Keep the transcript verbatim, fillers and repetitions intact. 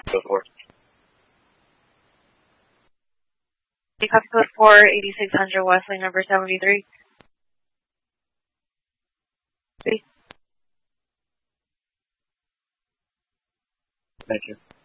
Code four. Copy code four, eighty-six hundred West Lane number seventy-three. Thank you.